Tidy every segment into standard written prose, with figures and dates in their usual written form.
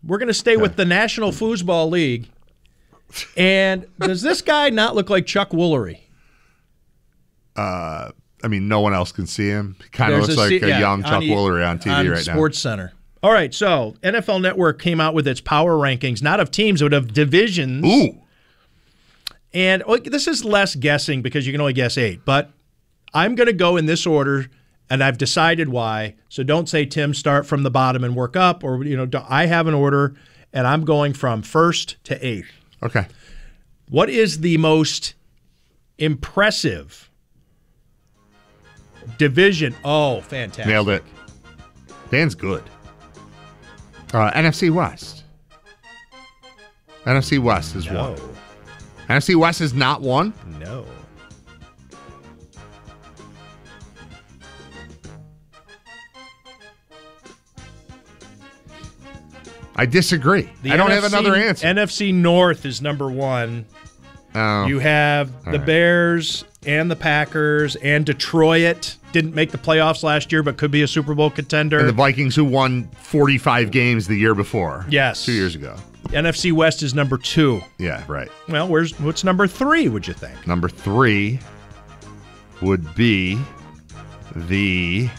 We're going to stay with the National Foosball League. And does this guy not look like Chuck Woolery? I mean, no one else can see him. He kind of looks like a young Chuck Woolery on TV right now. Sports Center. All right, so NFL Network came out with its power rankings, not of teams, but of divisions. Ooh. And this is less guessing because you can only guess 8. But I'm going to go in this order, and I've decided why. So don't say, Tim, start from the bottom and work up. Or, I have an order, and I'm going from 1st to 8th. Okay. What is the most impressive division? Oh, fantastic. Nailed it. Dan's good. NFC West. NFC West is one. NFC West is not one? No. I disagree. I don't have another answer. NFC North is number 1. Oh. You have the Bears and the Packers and Detroit. Didn't make the playoffs last year, but could be a Super Bowl contender. And the Vikings, who won 45 games the year before. Yes. 2 years ago. NFC West is number 2. Yeah, right. Well, what's number 3, would you think? Number 3 would be the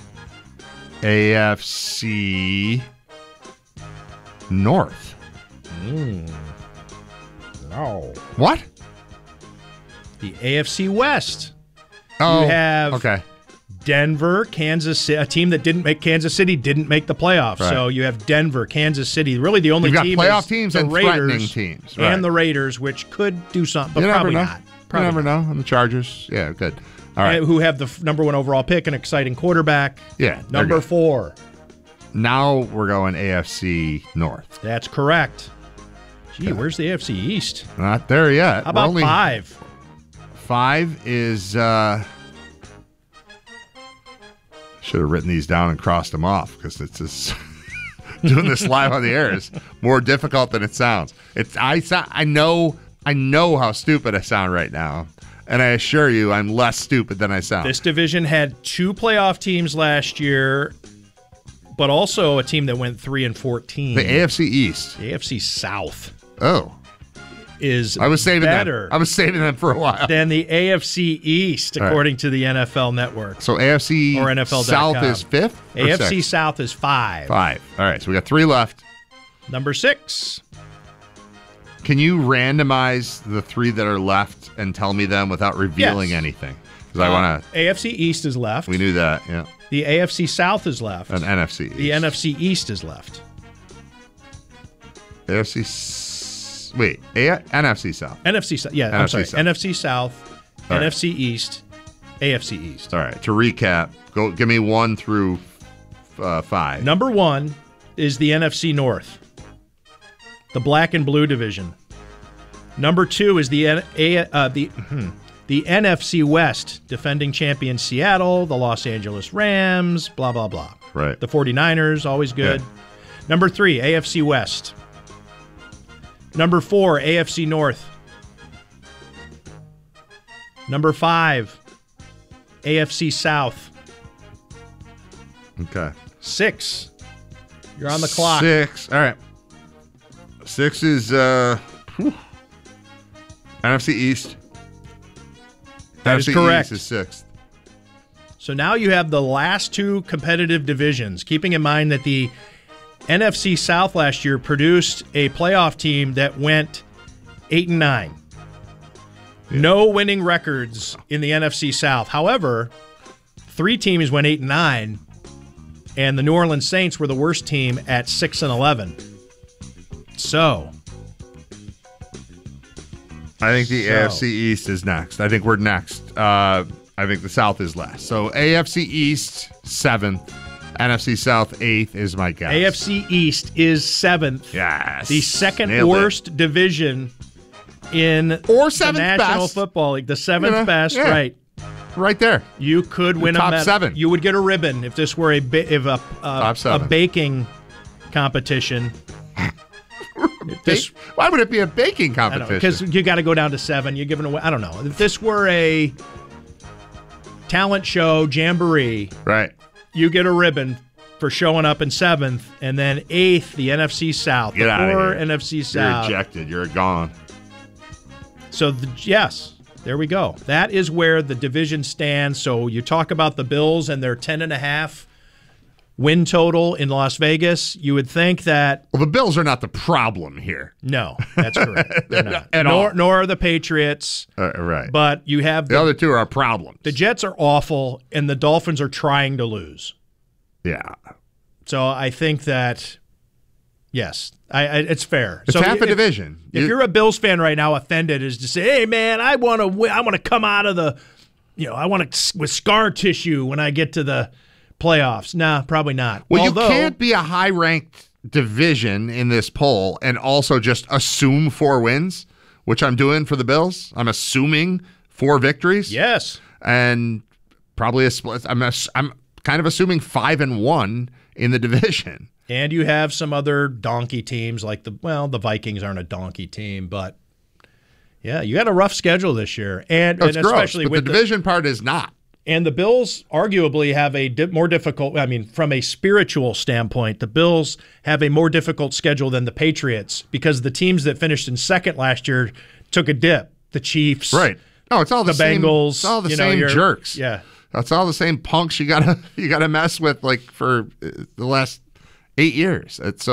AFC North. No. What? The AFC West. Oh, you have okay. Denver, Kansas City, a team that didn't make Kansas City didn't make the playoffs. Right. So you have Denver, Kansas City. Really, the only You've got team playoff is teams the and Raiders threatening teams, right. and the Raiders, which could do something, but You probably never know. not. Probably you never not. know. And the Chargers, yeah, good. All right. Who have the number 1 overall pick, an exciting quarterback. Yeah, Number 4. Now we're going AFC North. That's correct. Gee, where's the AFC East? Not there yet. How about 5? 5 is should have written these down and crossed them off because it's just doing this live on the air is more difficult than it sounds. I know how stupid I sound right now, and I assure you I'm less stupid than I sound. This division had 2 playoff teams last year, but also a team that went 3-14. The AFC East. The AFC South. Oh. Is I was saving better them. I was saving them for a while. Than the AFC East, according to the NFL Network. So AFC or NFL.com. South is 5th? AFC South is 5. 5. All right, so we got 3 left. Number 6. Can you randomize the 3 that are left and tell me them without revealing anything? Because I want to. AFC East is left. We knew that, yeah. The AFC South is left. And NFC East. The NFC East is left. NFC South. NFC South. Yeah, I'm sorry. South. NFC South, All NFC East, AFC East. All right. To recap, give me 1 through 5. Number 1 is the NFC North, the black and blue division. Number 2 is the NFC West, defending champion Seattle, the Los Angeles Rams, blah, blah, blah. Right. The 49ers, always good. Number 3, AFC West. Number 4, AFC North. Number 5, AFC South. Okay. 6, you're on the clock. 6, all right. 6 is NFC East. That NFC is correct. East is 6th. So now you have the last 2 competitive divisions, keeping in mind that the NFC South last year produced a playoff team that went 8-9. Yeah. No winning records in the NFC South. However, 3 teams went 8-9, and the New Orleans Saints were the worst team at 6-11. So, I think the AFC East is next. I think we're next. I think the South is last. So AFC East 7th. NFC South 8th is my guess. AFC East is 7th. Yes. The second worst division in or the National best. Football League. The 7th best, right. Right there. You could win top a medal. 7. You would get a ribbon if this were a baking competition. Why would it be a baking competition? Because you got to go down to 7. You're giving away. I don't know. If this were a talent show jamboree, right? You get a ribbon for showing up in 7th, and then 8th, the NFC South. Get out poor of here. NFC South. You're ejected. You're gone. So, yes, there we go. That is where the division stands. So you talk about the Bills and their 10.5 win total in Las Vegas. You would think that... Well, the Bills are not the problem here. No, that's correct. They're not. At all. Nor are the Patriots. Right. But you have... The other two are problems. The Jets are awful, and the Dolphins are trying to lose. Yeah. So I think that, yes, it's fair. It's so half a division. If you're a Bills fan right now, offended is to say, "Hey, man, I want to come out of the, I want to with scar tissue when I get to the playoffs." Nah, probably not. Well, Although, you can't be a high-ranked division in this poll and also just assume 4 wins, which I'm doing for the Bills. I'm assuming 4 victories. Yes, and probably a split. I'm kind of assuming 5-1 in the division. And you have some other donkey teams like the Vikings aren't a donkey team, but yeah, you got a rough schedule this year, and especially but with the division part is not. And the Bills arguably have a more difficult. I mean, from a spiritual standpoint, the Bills have a more difficult schedule than the Patriots because the teams that finished in second last year took a dip. The Chiefs, right? No, it's all the same, Bengals. It's all the same jerks. Yeah. That's all the same punks you gotta mess with like for the last 8 years. It's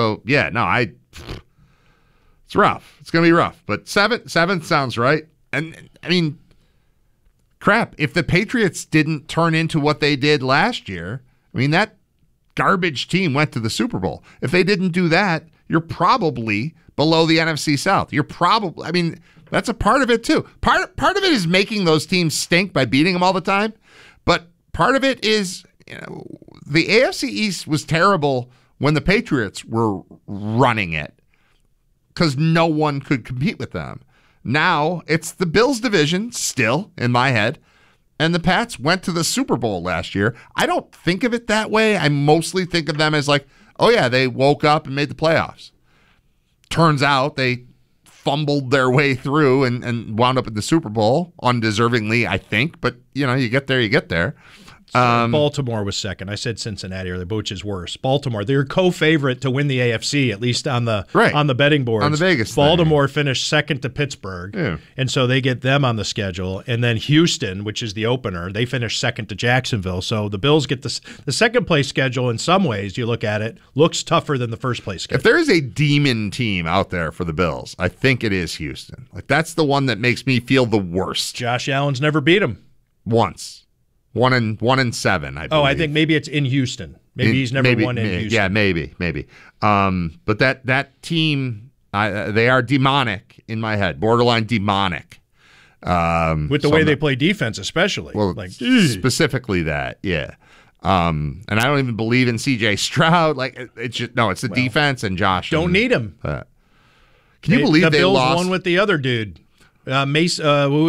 rough. It's gonna be rough. But seventh sounds right. And I mean, crap. If the Patriots didn't turn into what they did last year, I mean that garbage team went to the Super Bowl. If they didn't do that, you're probably below the NFC South. You're probably. I mean, that's a part of it too. Part of it is making those teams stink by beating them all the time. But part of it is, the AFC East was terrible when the Patriots were running it because no one could compete with them. Now it's the Bills division still in my head, and the Pats went to the Super Bowl last year. I don't think of it that way. I mostly think of them as like, oh yeah, they woke up and made the playoffs. Turns out they fumbled their way through and wound up at the Super Bowl, undeservingly, I think. But, you get there, you get there. Baltimore was second. I said Cincinnati earlier, which is worse. Baltimore, they're co-favorite to win the AFC, at least on the betting boards. On the Vegas Baltimore finished second to Pittsburgh, and so they get them on the schedule. And then Houston, which is the opener, they finished second to Jacksonville. So the Bills get the second place schedule. In some ways, you look at it, looks tougher than the first place schedule. If there is a demon team out there for the Bills, I think it is Houston. Like that's the one that makes me feel the worst. Josh Allen's never beat them once. 1-7, I believe. Oh, I think maybe it's in Houston. Maybe he's never won in Houston. Yeah, maybe. But that team, they are demonic in my head, borderline demonic. With the way they play defense, especially. Well, specifically that, yeah. And I don't even believe in C.J. Stroud. Like it's the defense and Josh. Don't need him. Can you believe the they Bills lost? won with the other dude, Davis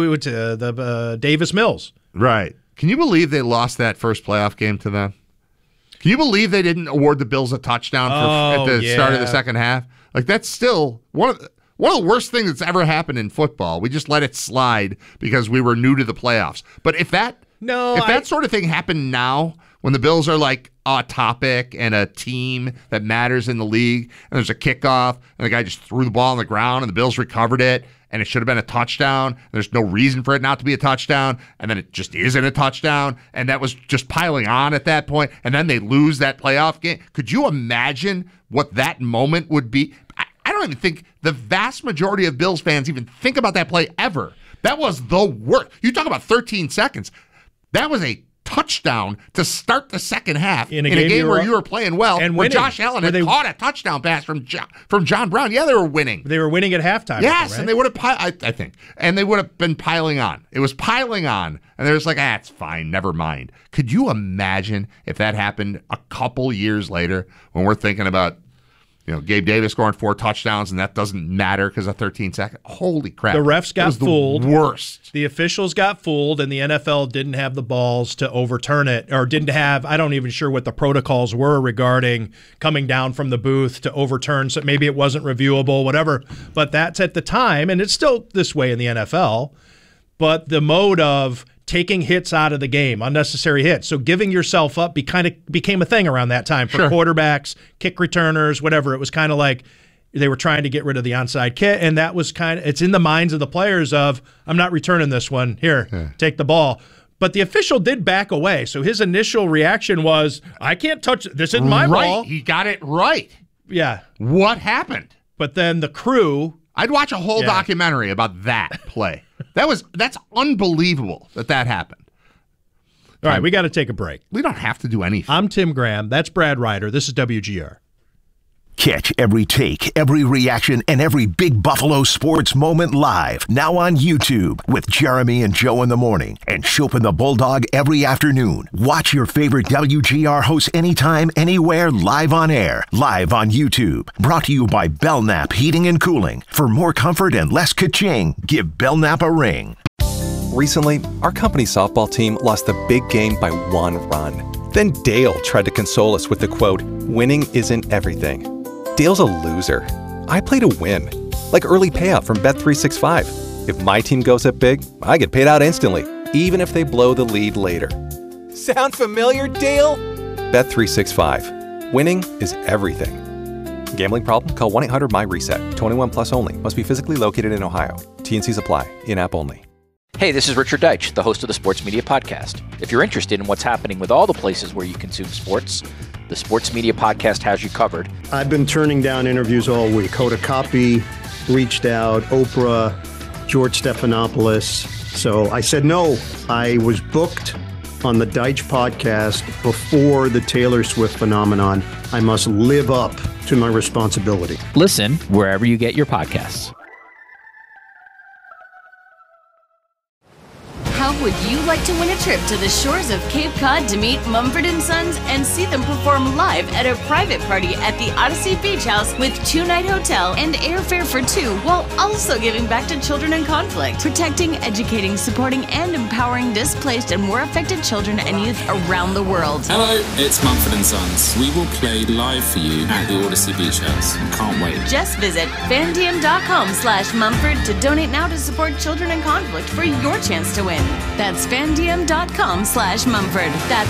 Mills. Right. Can you believe they lost that first playoff game to them? Can you believe they didn't award the Bills a touchdown at the start of the second half? Like that's still one of the worst things that's ever happened in football. We just let it slide because we were new to the playoffs. But if that sort of thing happened now, when the Bills are like a topic and a team that matters in the league, and there's a kickoff, and the guy just threw the ball on the ground, and the Bills recovered it, and it should have been a touchdown. There's no reason for it not to be a touchdown, and then it just isn't a touchdown, and that was just piling on at that point, and then they lose that playoff game. Could you imagine what that moment would be? I don't even think the vast majority of Bills fans even think about that play ever. That was the worst. You talk about 13 seconds. That was a touchdown to start the second half in a game where you were playing well, and where Josh Allen had caught a touchdown pass from John Brown. Yeah, they were winning. They were winning at halftime. Yes, right? And they would have, I think, and they would have been piling on. It was piling on, and they're just like, it's fine, never mind. Could you imagine if that happened a couple years later when we're thinking about, Gabe Davis scoring 4 touchdowns, and that doesn't matter because of 13 seconds. Holy crap. The refs got fooled. The worst. The officials got fooled, and the NFL didn't have the balls to overturn it, or didn't have, I don't even sure what the protocols were regarding coming down from the booth to overturn. So maybe it wasn't reviewable, whatever. But that's at the time, and it's still this way in the NFL. But the mode of taking hits out of the game, unnecessary hits. So giving yourself up became a thing around that time for quarterbacks, kick returners, whatever. It was kind of like they were trying to get rid of the onside kick, and that was it's in the minds of the players of, I'm not returning this one. Here, take the ball. But the official did back away. So his initial reaction was, I can't touch it. This isn't my ball. He got it right. Yeah. What happened? But then the crew... I'd watch a whole documentary about that play. That's unbelievable that happened. All right, we got to take a break. We don't have to do anything. I'm Tim Graham. That's Brad Ryder. This is WGR. Catch every take, every reaction, and every Big Buffalo sports moment live. Now on YouTube with Jeremy and Joe in the morning and Chopin the Bulldog every afternoon. Watch your favorite WGR hosts anytime, anywhere, live on air. Live on YouTube. Brought to you by Belknap Heating and Cooling. For more comfort and less ka-ching, give Belknap a ring. Recently, our company's softball team lost the big game by 1 run. Then Dale tried to console us with the quote, "Winning isn't everything." Dale's a loser. I play to win. Like early payout from Bet365. If my team goes up big, I get paid out instantly, even if they blow the lead later. Sound familiar, Dale? Bet365. Winning is everything. Gambling problem? Call 1-800-MY-RESET. 21 plus only. Must be physically located in Ohio. T&Cs apply. In-app only. Hey, this is Richard Deitch, the host of the Sports Media Podcast. If you're interested in what's happening with all the places where you consume sports, the Sports Media Podcast has you covered. I've been turning down interviews all week. Hoda Kotb reached out, Oprah, George Stephanopoulos. So I said no. I was booked on the Deitch podcast before the Taylor Swift phenomenon. I must live up to my responsibility. Listen wherever you get your podcasts. How would you like to win a trip to the shores of Cape Cod to meet Mumford & Sons and see them perform live at a private party at the Odyssey Beach House with 2-night hotel and airfare for 2, while also giving back to children in conflict, protecting, educating, supporting, and empowering displaced and war affected children and youth around the world? Hello, it's Mumford & Sons. We will play live for you at the Odyssey Beach House. Can't wait. Just visit fandiem.com/Mumford to donate now to support children in conflict for your chance to win. That's fandiem.com/Mumford. That's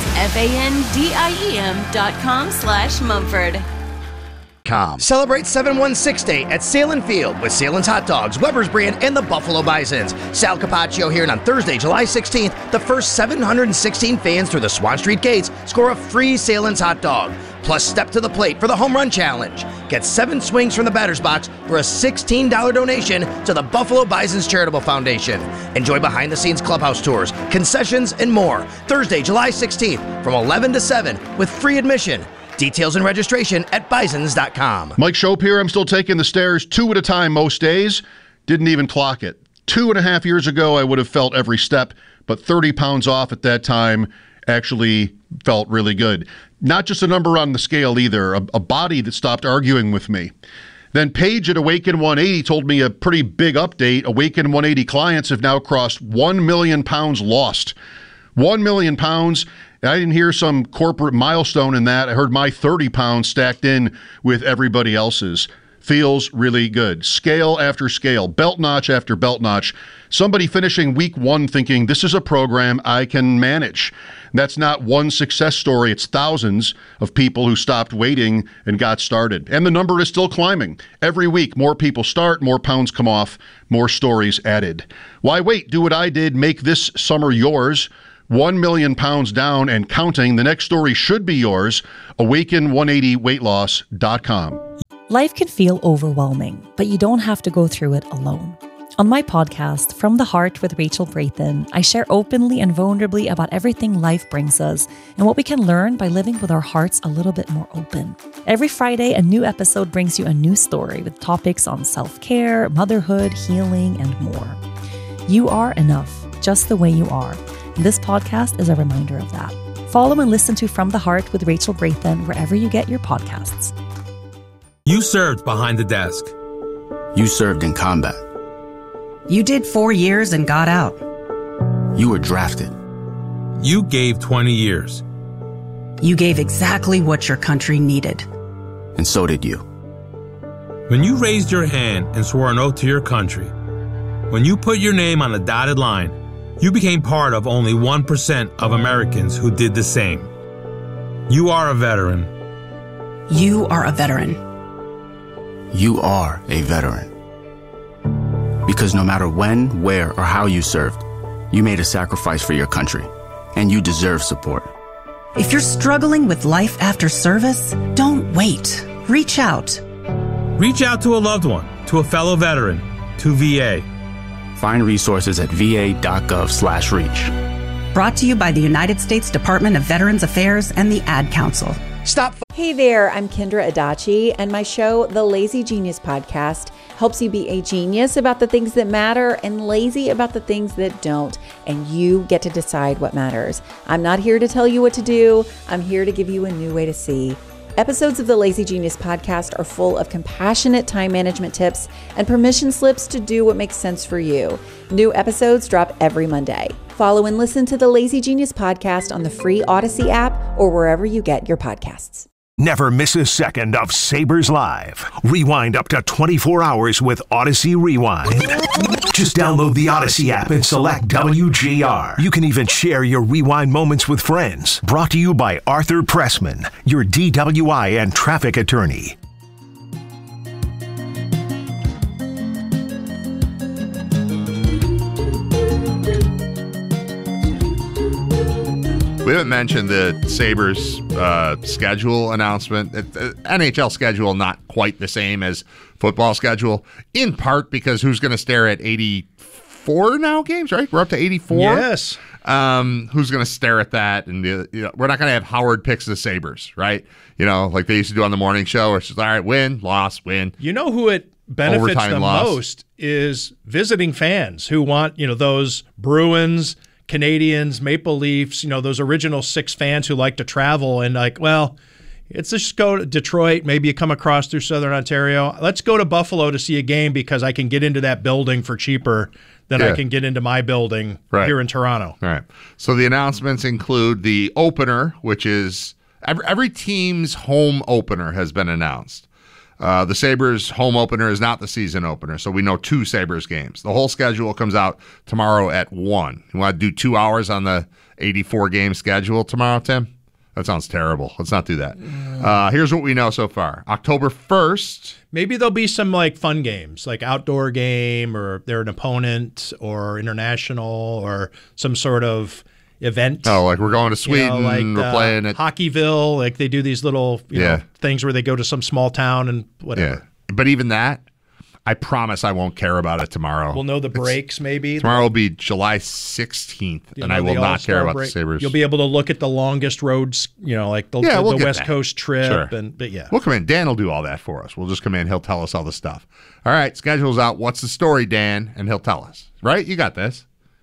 FANDIEM.com/Mumford. Celebrate 716 Day at Salem Field with Salem's Hot Dogs, Weber's Brand, and the Buffalo Bisons. Sal Capaccio here, and on Thursday, July 16th, the first 716 fans through the Swan Street gates score a free Salem's Hot Dog. Plus, step to the plate for the Home Run Challenge. Get 7 swings from the batter's box for a $16 donation to the Buffalo Bison's Charitable Foundation. Enjoy behind-the-scenes clubhouse tours, concessions, and more. Thursday, July 16th from 11 to 7 with free admission. Details and registration at bisons.com. Mike Shope here. I'm still taking the stairs 2 at a time most days. Didn't even clock it. 2.5 years ago, I would have felt every step, but 30 pounds off at that time actually felt really good. Not just a number on the scale either, a body that stopped arguing with me. Then Paige at Awaken 180 told me a pretty big update. Awaken 180 clients have now crossed 1 million pounds lost. 1 million pounds. I didn't hear some corporate milestone in that. I heard my 30 pounds stacked in with everybody else's. Feels really good. Scale after scale, belt notch after belt notch. Somebody finishing week 1 thinking, this is a program I can manage. That's not one success story. It's thousands of people who stopped waiting and got started. And the number is still climbing. Every week, more people start, more pounds come off, more stories added. Why wait? Do what I did. Make this summer yours. 1 million pounds down and counting. The next story should be yours. Awaken180weightloss.com. Life can feel overwhelming, but you don't have to go through it alone. On my podcast, From the Heart with Rachel Brathen, I share openly and vulnerably about everything life brings us and what we can learn by living with our hearts a little bit more open. Every Friday, a new episode brings you a new story with topics on self-care, motherhood, healing, and more. You are enough, just the way you are. And this podcast is a reminder of that. Follow and listen to From the Heart with Rachel Brathen wherever you get your podcasts. You served behind the desk. You served in combat. You did 4 years and got out. You were drafted. You gave 20 years. You gave exactly what your country needed. And so did you. When you raised your hand and swore an oath to your country, when you put your name on a dotted line, You became part of only 1% of Americans who did the same. You are a veteran. You are a veteran. You are a veteran. Because no matter when, where, or how you served, you made a sacrifice for your country, and you deserve support. If you're struggling with life after service, don't wait. Reach out. Reach out to a loved one, to a fellow veteran, to VA. Find resources at va.gov/reach. Brought to you by the United States Department of Veterans Affairs and the Ad Council. Stop. Hey there, I'm Kendra Adachi, and my show, The Lazy Genius Podcast, helps you be a genius about the things that matter and lazy about the things that don't, and you get to decide what matters. I'm not here to tell you what to do. I'm here to give you a new way to see. Episodes of the Lazy Genius Podcast are full of compassionate time management tips and permission slips to do what makes sense for you. New episodes drop every Monday. Follow and listen to the Lazy Genius Podcast on the free Odyssey app or wherever you get your podcasts. Never miss a second of Sabres Live. Rewind up to 24 hours with Odyssey Rewind. Just download the Odyssey app and select WGR. You can even share your rewind moments with friends. Brought to you by Arthur Pressman, your DWI and traffic attorney. We haven't mentioned the Sabres schedule announcement. NHL schedule not quite the same as football schedule, in part because who's going to stare at 84 now games, right? We're up to 84? Yes. Who's going to stare at that? And we're not going to have Howard picks the Sabres, right? Like they used to do on the morning show. It's just, all right, win, loss, win. You know who it benefits Overtime the loss. most is visiting fans who want, those Bruins, Canadians, Maple Leafs, those original 6 fans who like to travel and it's just go to Detroit. Maybe you come across through Southern Ontario. Let's go to Buffalo to see a game because I can get into that building for cheaper than I can get into my building here in Toronto. All right. So the announcements include the opener, which is every team's home opener has been announced. The Sabres home opener is not the season opener, so we know 2 Sabres games. The whole schedule comes out tomorrow at 1. You want to do 2 hours on the 84-game schedule tomorrow, Tim? That sounds terrible. Let's not do that. Here's what we know so far. October 1st. Maybe there'll be some fun games, like outdoor game or they're an opponent or international or some sort of event. Oh, like we're going to Sweden, we're playing at Hockeyville. Like they do these little things where they go to some small town and whatever. Yeah. But even that, I promise I won't care about it tomorrow. We'll know the breaks maybe. Tomorrow will be July 16th, and I will not care about the Sabres. You'll be able to look at the longest roads, like the West Coast trip. Sure. We'll come in. Dan will do all that for us. We'll just come in. He'll tell us all the stuff. All right, schedule's out. What's the story, Dan? And he'll tell us. Right? You got this.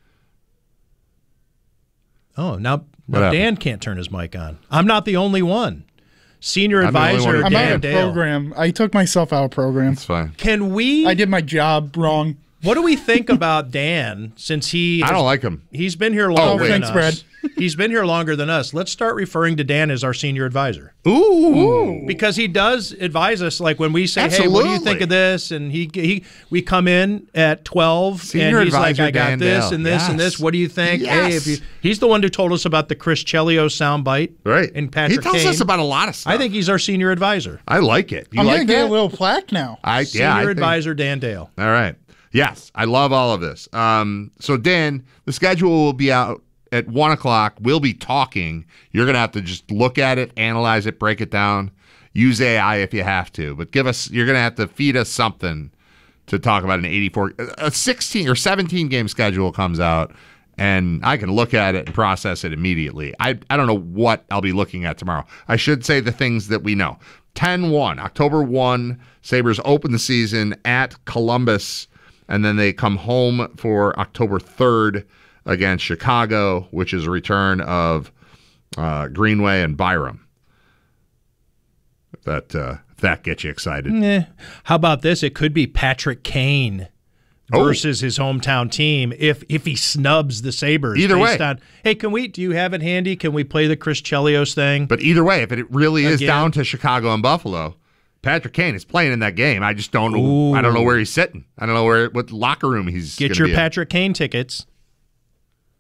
Oh, now Dan can't turn his mic on. I'm not the only one. Senior advisor I'm Dan out of Dale. program. I took myself out of program. That's fine. I did my job wrong. What do we think about Dan since I don't like him. He's been here longer than thanks, us. Brad. He's been here longer than us. Let's start referring to Dan as our senior advisor. Ooh. Because he does advise us, like when we say, hey, what do you think of this? And we come in at 12 Senior and he's like, advisor I got Dan this Dale. and this and this. What do you think? Yes. Hey, he's the one who told us about the Chris Chelios soundbite. Right. And Patrick He tells Kane. us about a lot of stuff. I think he's our senior advisor. I like it. You I'm like going to get that? a little plaque now. Senior advisor Dan Dale. All right. Yes, I love all of this. So, Dan, the schedule will be out at 1 o'clock. We'll be talking. You're going to have to just look at it, analyze it, break it down. Use AI if you have to. But you're going to have to feed us something to talk about an 84. A 16 or 17 game schedule comes out, and I can look at it and process it immediately. I don't know what I'll be looking at tomorrow. I should say the things that we know. 10-1, October 1, Sabres open the season at Columbus, and then they come home for October 3rd against Chicago, which is a return of Greenway and Byram. If that gets you excited. How about this? It could be Patrick Kane versus his hometown team if he snubs the Sabres. Either way. Hey, do you have it handy? Can we play the Chris Chelios thing? But either way, if it really is down to Chicago and Buffalo, Patrick Kane is playing in that game. I just don't know. Ooh. I don't know where he's sitting. I don't know what locker room he's Get gonna your be in. Patrick Kane tickets.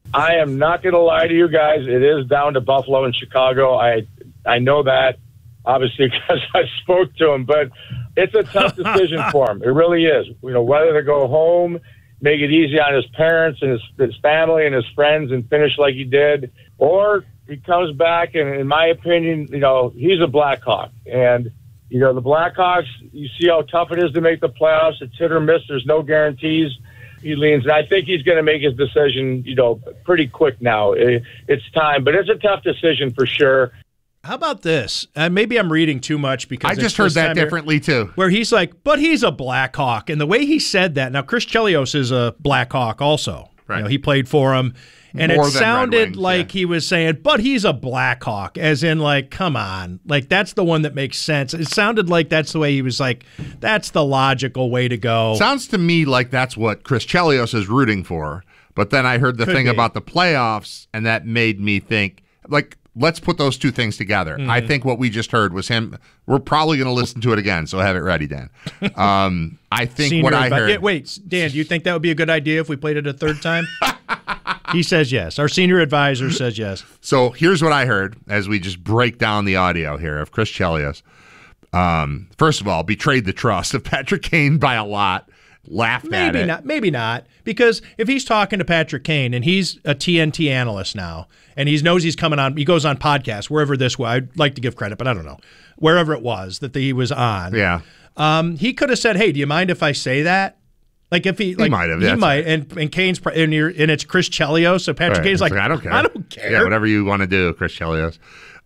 I am not going to lie to you guys. It is down to Buffalo and Chicago. I know that, obviously, because I spoke to him, but it's a tough decision for him. It really is. Whether to go home, make it easy on his parents and his family and his friends and finish like he did, or he comes back and, in my opinion, he's a Blackhawk. And, the Blackhawks, you see how tough it is to make the playoffs. It's hit or miss. There's no guarantees. He leans. And I think he's going to make his decision, pretty quick now. It's time, but it's a tough decision for sure. How about this? Maybe I'm reading too much because I just heard that differently too. Where he's like, but he's a Blackhawk. And the way he said that, now Chris Chelios is a Blackhawk also. Right. He played for him. And it sounded like he was saying, but he's a Blackhawk, as in like, come on. Like, that's the one that makes sense. It sounded like that's the way he was like, that's the logical way to go. Sounds to me like that's what Chris Chelios is rooting for. But then I heard the thing about the playoffs, and that made me think, like, let's put those two things together. I think what we just heard was him. We're probably going to listen to it again, so have it ready, Dan. I think what I heard. Wait, Dan, do you think that would be a good idea if we played it a third time? He says yes. Our senior advisor says yes. So here's what I heard as we just break down the audio here of Chris Chelios. First of all, betrayed the trust of Patrick Kane by a lot. Laughed at it. Maybe not. Because if he's talking to Patrick Kane and he's a TNT analyst now, and he knows he's coming on, he goes on podcasts, wherever this was. I'd like to give credit, but I don't know. Wherever it was that he was on. Yeah. He could have said, hey, do you mind if I say that? Like if he might have. He might. And Kane's and it's Chris Chelios, so Patrick Kane's like, I don't care. I don't care. Yeah, whatever you want to do, Chris Chelios.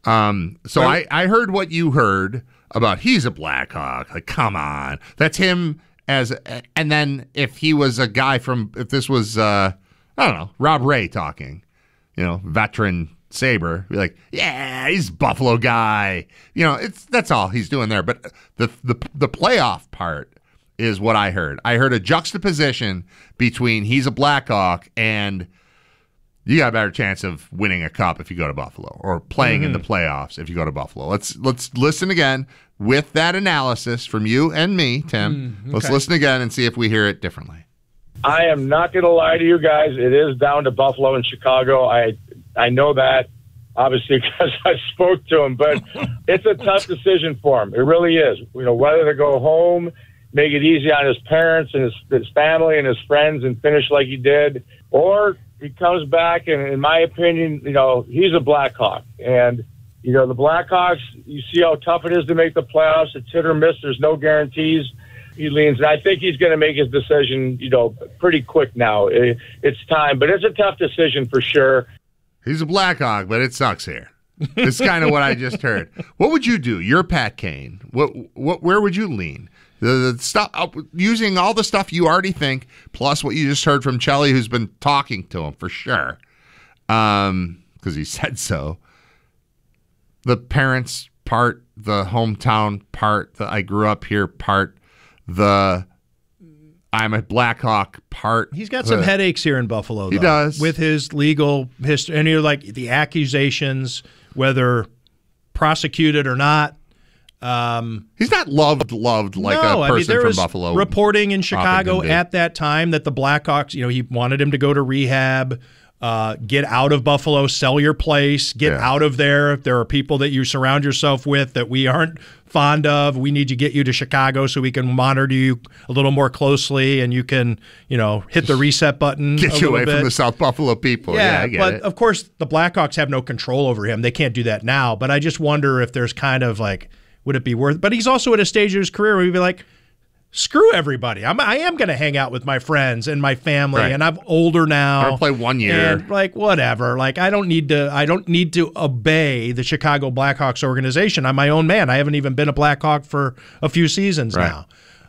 So I heard what you heard about he's a Blackhawk. Like, come on. That's him and then if he was a guy if this was I don't know, Rob Ray talking, veteran Sabre, be like, yeah, he's a Buffalo guy. That's all he's doing there. But the playoff part is what I heard. I heard a juxtaposition between he's a Blackhawk and you got a better chance of winning a cup if you go to Buffalo, or playing in the playoffs if you go to Buffalo. Let's listen again with that analysis from you and me, Tim. Okay. Let's listen again and see if we hear it differently. I am not going to lie to you guys. It is down to Buffalo and Chicago. I know that, obviously, because I spoke to him, but it's a tough decision for him. It really is. Whether to go home, make it easy on his parents and his family and his friends and finish like he did, or he comes back and, in my opinion, he's a Blackhawk. And, the Blackhawks, you see how tough it is to make the playoffs. It's hit or miss. There's no guarantees. He leans. And I think he's going to make his decision, pretty quick now. It's time, but it's a tough decision for sure. He's a Blackhawk, but it sucks here. This is kind of what I just heard. What would you do? You're Pat Kane. Where would you lean? The stuff, using all the stuff you already think, plus what you just heard from Chelly, who's been talking to him for sure, because he said so. The parents part, the hometown part, the I grew up here part, the I'm a Blackhawk part. He's got some headaches here in Buffalo, though. He does. With his legal history. And you're like, the accusations, whether prosecuted or not. He's not loved like a person from Buffalo. Reporting in Chicago at that time that the Blackhawks, he wanted him to go to rehab, get out of Buffalo, sell your place, get out of there. If there are people that you surround yourself with that we aren't fond of, we need to get you to Chicago so we can monitor you a little more closely and you can, hit the reset button. Get you away from the South Buffalo people. Yeah, I get it. Of course, the Blackhawks have no control over him. They can't do that now. But I just wonder if there's kind of like, would it be worth it? But he's also at a stage of his career where he'd be like, screw everybody. I am going to hang out with my friends and my family, and I'm older now. I'll play 1 year. And like whatever. Like I don't need to obey the Chicago Blackhawks organization. I'm my own man. I haven't even been a Blackhawk for a few seasons now.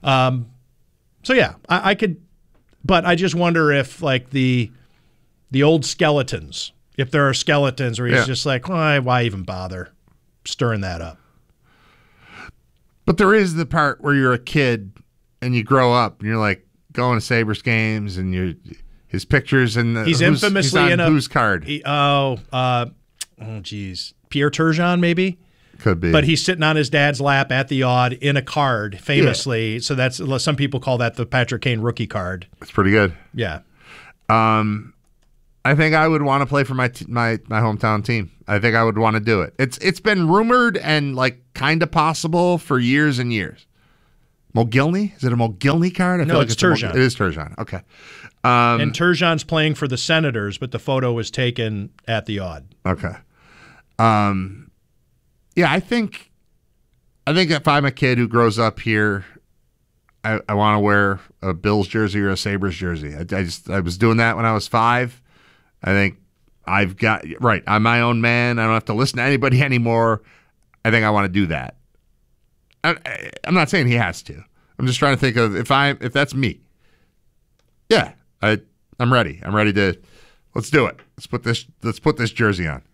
So yeah, I could, but I just wonder if like the old skeletons, if there are skeletons where he's just like, why even bother stirring that up? But there is the part where you're a kid and you grow up and you're like going to Sabres games and his pictures and he's infamously in a whose card? Pierre Turgeon maybe. Could be. But he's sitting on his dad's lap at the Odd in a card, famously. Yeah. So that's some people call that the Patrick Kane rookie card. That's pretty good. Yeah. I think I would want to play for my hometown team. I think I would want to do it. It's been rumored and like kind of possible for years and years. Mogilny? Is it a Mogilny card? I No, feel like it's Turgeon. It is Turgeon. Okay. And Turgeon's playing for the Senators, but the photo was taken at the Odd. Okay. Yeah, I think if I'm a kid who grows up here, I want to wear a Bills jersey or a Sabres jersey. I was doing that when I was 5. I think I'm my own man. I don't have to listen to anybody anymore. I think I want to do that. I'm not saying he has to. I'm just trying to think of if that's me. Yeah, I'm ready. I'm ready to. Let's do it. Let's put this jersey on.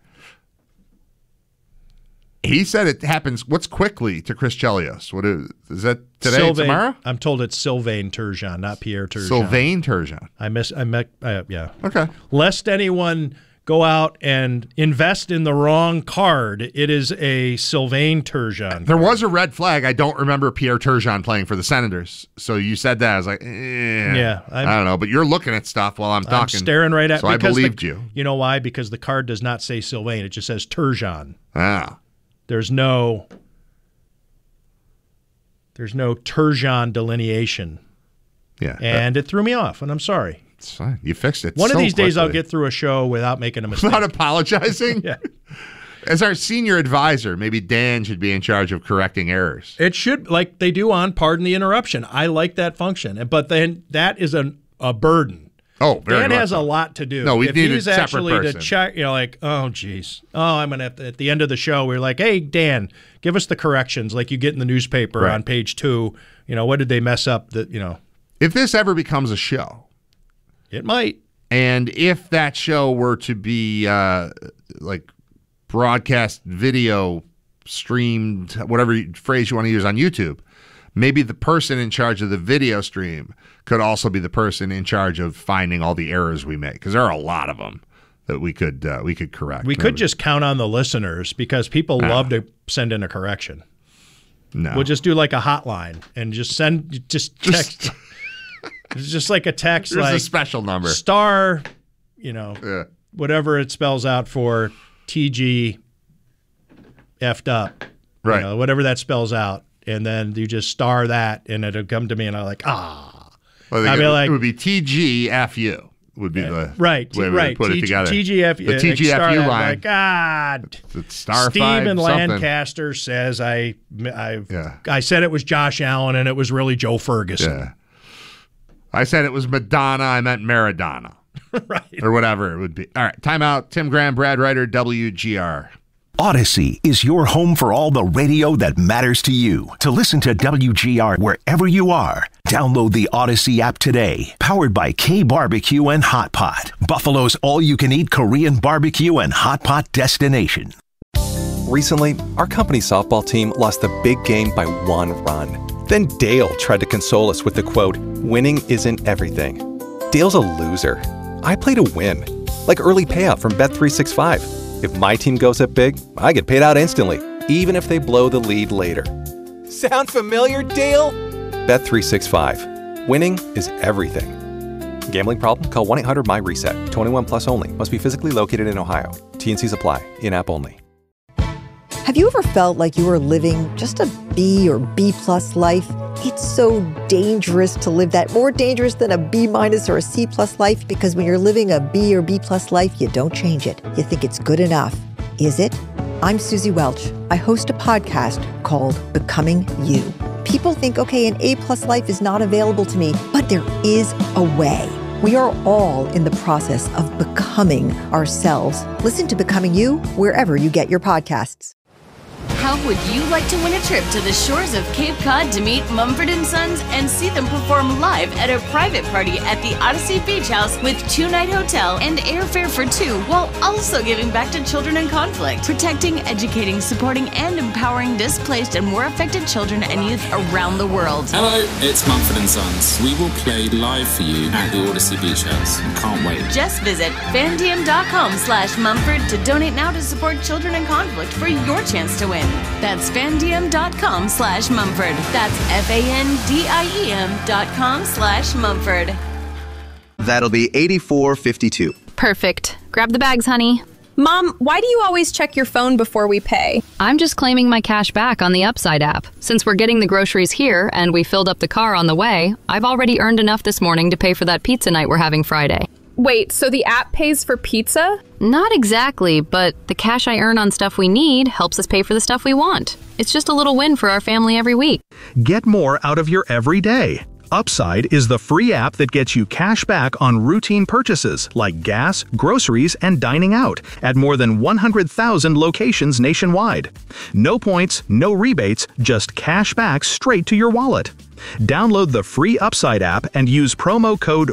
He said it happens. What's quickly to Chris Chelios? What is that today? Tomorrow? I'm told it's Sylvain Turgeon, not Pierre Turgeon. Sylvain Turgeon. Yeah. Okay. Lest anyone go out and invest in the wrong card, it is a Sylvain Turgeon. There was a red flag. I don't remember Pierre Turgeon playing for the Senators. So you said that. I was like, yeah, I don't know. But you're looking at stuff while I'm talking. I'm staring right at. So I believed you. You know why? Because the card does not say Sylvain. It just says Turgeon. Ah. There's no Turgeon delineation. Yeah. And it threw me off, and I'm sorry. It's fine. You fixed it. One of these days I'll get through a show without making a mistake. Without apologizing? Yeah. As our senior advisor, maybe Dan should be in charge of correcting errors. It should, like they do on Pardon the Interruption. I like that function. But then that is a burden. Oh, very Dan much has so. a lot to do. No, we need he's a separate actually person. to check, like, oh, geez. Oh, I'm going to have to, at the end of the show, we're like, hey, Dan, give us the corrections like you get in the newspaper on page 2. What did they mess up that, If this ever becomes a show. It might. And if that show were to be like broadcast video streamed, whatever phrase you want to use on YouTube, maybe the person in charge of the video stream could also be the person in charge of finding all the errors we make, because there are a lot of them that we could correct. We could just count on the listeners because people love to send in a correction. No, we'll just do like a hotline and just text. It's just like a text. There's like a special number star, whatever it spells out for TG effed up, right? Whatever that spells out. And then you just star that, and it'll come to me, and I'm like, Well, it would be TGFU. Would be the way we would put it together. TGFU. The TGFU line. Like, God. Star Steven 5 Lancaster says I said it was Josh Allen, and it was really Joe Ferguson. Yeah. I said it was Madonna. I meant Maradona. Right. Or whatever it would be. All right. Timeout. Tim Graham, Brad Ryder, WGR. Odyssey is your home for all the radio that matters to you. To listen to WGR wherever you are, download the Odyssey app today. Powered by K Barbecue and Hot Pot, Buffalo's all-you-can-eat Korean barbecue and hot pot destination. Recently, our company softball team lost the big game by 1 run. Then Dale tried to console us with the quote, "Winning isn't everything." Dale's a loser. I play to win, like early payout from Bet365. If my team goes up big, I get paid out instantly, even if they blow the lead later. Sound familiar, Dale? Bet365. Winning is everything. Gambling problem? Call 1-800-MY-RESET. 21 plus only. Must be physically located in Ohio. T&Cs apply. In-app only. Have you ever felt like you were living just a B or B plus life? It's so dangerous to live that, more dangerous than a B minus or a C plus life, because when you're living a B or B plus life, you don't change it. You think it's good enough. Is it? I'm Susie Welch. I host a podcast called Becoming You. People think, okay, an A plus life is not available to me, but there is a way. We are all in the process of becoming ourselves. Listen to Becoming You wherever you get your podcasts. How would you like to win a trip to the shores of Cape Cod to meet Mumford & Sons and see them perform live at a private party at the Odyssey Beach House with 2-night hotel and airfare for 2, while also giving back to children in conflict, protecting, educating, supporting, and empowering displaced and war affected children and youth around the world? Hello, it's Mumford & Sons. We will play live for you at the Odyssey Beach House. Can't wait. Just visit fandiem.com/Mumford to donate now to support children in conflict for your chance to win. That's fandiem.com/Mumford. That's FANDIEM.com/Mumford. That'll be 84.52. Perfect. Grab the bags, honey. Mom, why do you always check your phone before we pay? I'm just claiming my cash back on the Upside app. Since we're getting the groceries here and we filled up the car on the way, I've already earned enough this morning to pay for that pizza night we're having Friday. Wait, so the app pays for pizza? Not exactly, but the cash I earn on stuff we need helps us pay for the stuff we want. It's just a little win for our family every week. Get more out of your everyday. Upside is the free app that gets you cash back on routine purchases like gas, groceries, and dining out at more than 100,000 locations nationwide. No points, no rebates, just cash back straight to your wallet. Download the free Upside app and use promo code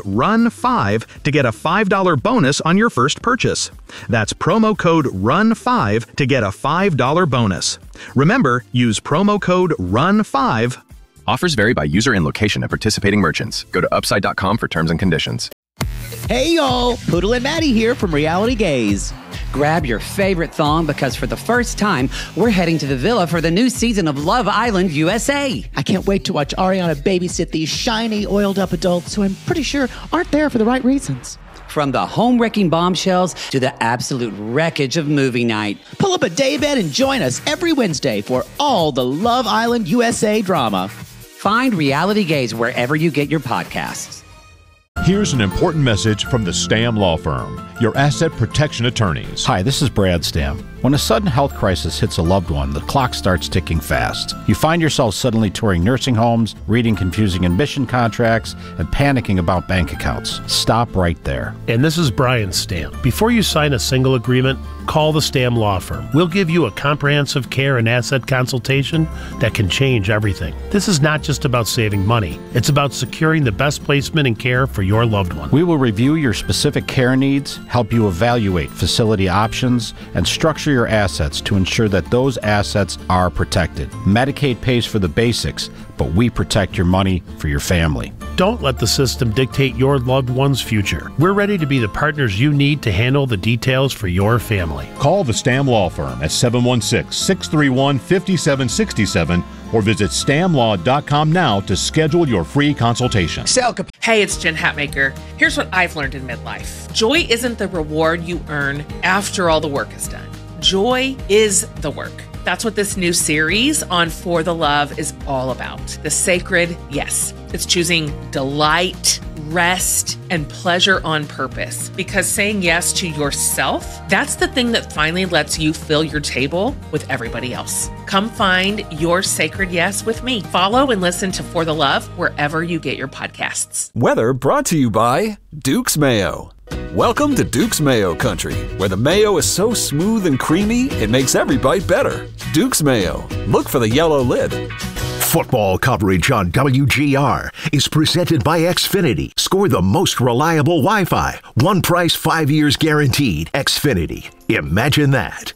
RUN5 to get a $5 bonus on your first purchase. That's promo code RUN5 to get a $5 bonus. Remember, use promo code RUN5. Offers vary by user and location at participating merchants. Go to upside.com for terms and conditions. Hey y'all, Poodle and Maddie here from Reality Gaze. Grab your favorite thong because for the first time, we're heading to the villa for the new season of Love Island USA. I can't wait to watch Ariana babysit these shiny, oiled-up adults who I'm pretty sure aren't there for the right reasons. From the home-wrecking bombshells to the absolute wreckage of movie night. Pull up a daybed and join us every Wednesday for all the Love Island USA drama. Find Reality Gaze wherever you get your podcasts. Here's an important message from the Stamm Law Firm, your asset protection attorneys. Hi, this is Brad Stamm. When a sudden health crisis hits a loved one, the clock starts ticking fast. You find yourself suddenly touring nursing homes, reading confusing admission contracts, and panicking about bank accounts. Stop right there. And this is Brian Stamm. Before you sign a single agreement, call the Stamm Law Firm. We'll give you a comprehensive care and asset consultation that can change everything. This is not just about saving money. It's about securing the best placement and care for your loved one. We will review your specific care needs, help you evaluate facility options, and structure your assets to ensure that those assets are protected. Medicaid pays for the basics, but we protect your money for your family. Don't let the system dictate your loved one's future. We're ready to be the partners you need to handle the details for your family. Call the Stamm Law Firm at 716-631-5767 or visit stammlaw.com now to schedule your free consultation. Hey, it's Jen Hatmaker. Here's what I've learned in midlife. Joy isn't the reward you earn after all the work is done. Joy is the work. That's what this new series on For the Love is all about. The sacred yes. It's choosing delight, rest, and pleasure on purpose. Because saying yes to yourself, that's the thing that finally lets you fill your table with everybody else. Come find your sacred yes with me. Follow and listen to For the Love wherever you get your podcasts. Weather brought to you by Duke's Mayo. Welcome to Duke's Mayo Country, where the mayo is so smooth and creamy, it makes every bite better. Duke's Mayo. Look for the yellow lid. Football coverage on WGR is presented by Xfinity. Score the most reliable Wi-Fi. One price, 5 years guaranteed. Xfinity. Imagine that.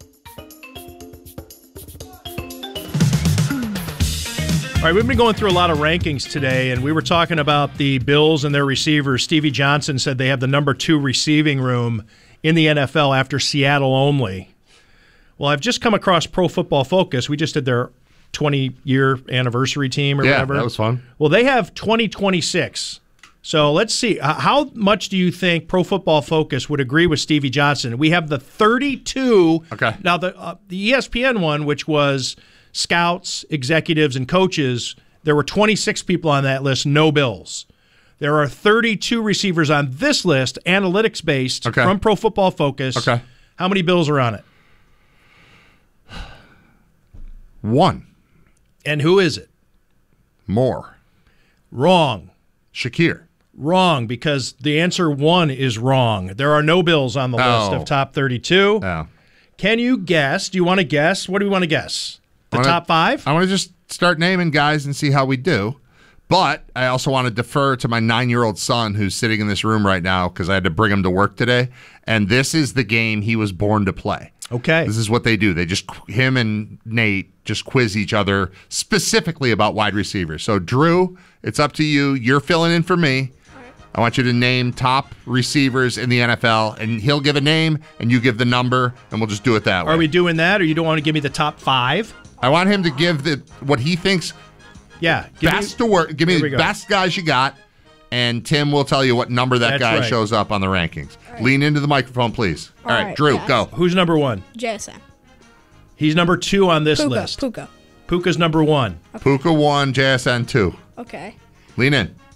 All right, we've been going through a lot of rankings today, and we were talking about the Bills and their receivers. Stevie Johnson said they have the number 2 receiving room in the NFL after Seattle only. Well, I've just come across Pro Football Focus. We just did their 20-year anniversary team or whatever. Yeah, that was fun. Well, they have 2026. So let's see. How much do you think Pro Football Focus would agree with Stevie Johnson? We have the 32. Okay. Now, the ESPN one, which was scouts, executives, and coaches, there were 26 people on that list, no Bills. There are 32 receivers on this list, analytics-based, from Pro Football Focus. Okay. How many Bills are on it? 1. And who is it? Moore. Wrong. Shakir. Wrong, because the answer 1 is wrong. There are no Bills on the list of top 32. Oh. Can you guess? Do you want to guess? What do you want to guess? The top 5? I want to just start naming guys and see how we do. But I also want to defer to my 9-year-old son who's sitting in this room right now because I had to bring him to work today. And this is the game he was born to play. Okay. This is what they do. They just, him and Nate just quiz each other specifically about wide receivers. So, Drew, it's up to you. You're filling in for me. I want you to name top receivers in the NFL, and he'll give a name, and you give the number, and we'll just do it that way. Are we doing that, or you don't want to give me the top 5? I want him to give what he thinks best to work. Give me the best guys you got, and Tim will tell you what number that guy shows up on the rankings. Lean into the microphone, please. All right, right, Drew, yes. go. Who's number 1? JSN. He's number 2 on this Puka, list. Puka. Puka's number 1. Puka 1, JSN 2. Okay. Lean in.